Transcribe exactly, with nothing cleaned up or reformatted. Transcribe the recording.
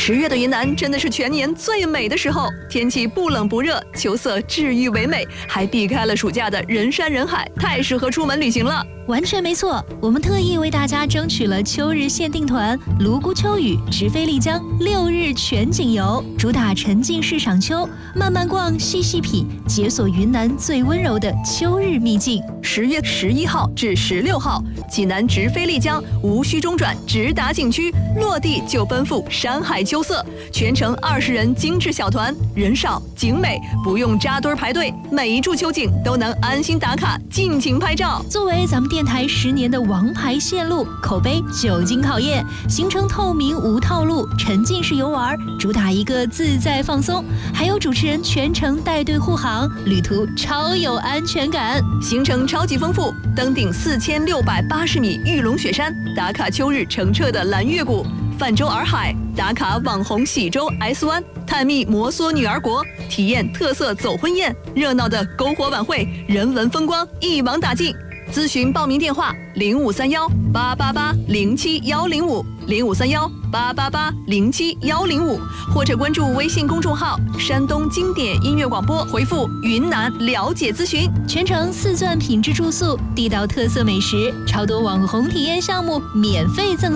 十月的云南真的是全年最美的时候，天气不冷不热，秋色治愈唯美，还避开了暑假的人山人海，太适合出门旅行了。 完全没错，我们特意为大家争取了秋日限定团泸沽秋雨直飞丽江六日全景游，主打沉浸式赏秋，慢慢逛，细细品，解锁云南最温柔的秋日秘境。 十月十一号至十六号，济南直飞丽江，无需中转，直达景区，落地就奔赴山海秋色，全程二十人精致小团，人少景美，不用扎堆排队，每一处秋景都能安心打卡，尽情拍照。 作为咱们电台十年的王牌线路，口碑久经考验，行程透明无套路，沉浸式游玩，主打一个自在放松，还有主持人全程带队护航，旅途超有安全感。 行程超级丰富，登顶四千六百八十米玉龙雪山，打卡秋日澄澈的蓝月谷，泛舟洱海，打卡网红喜洲 S 湾，探秘摩梭女儿国，体验特色走婚宴，热闹的篝火晚会，人文风光一网打尽。咨询报名电话：零五三幺八八八零七幺零五零五三幺八八八零七幺零五，或者关注微信公众号“山东经典音乐广播”，回复“云南了解咨询”。 全程四钻品质住宿，地道特色美食，超多网红体验项目免费赠。